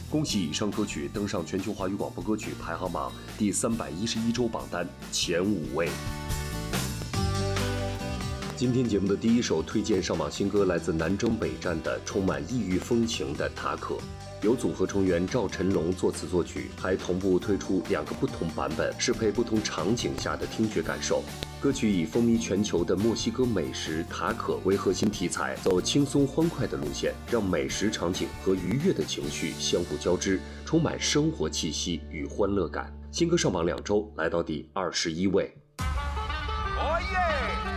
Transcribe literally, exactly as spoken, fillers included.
恭喜以上歌曲登上全球华语广播歌曲排行榜第三百一十一周榜单前五位。今天节目的第一首推荐上榜新歌来自南征北战的充满异域风情的塔可，由组合成员赵晨龙作词作曲，还同步推出两个不同版本，适配不同场景下的听觉感受。歌曲以风靡全球的墨西哥美食塔可为核心题材，走轻松欢快的路线，让美食场景和愉悦的情绪相互交织，充满生活气息与欢乐感。新歌上榜两周，来到第二十一位。 哦耶！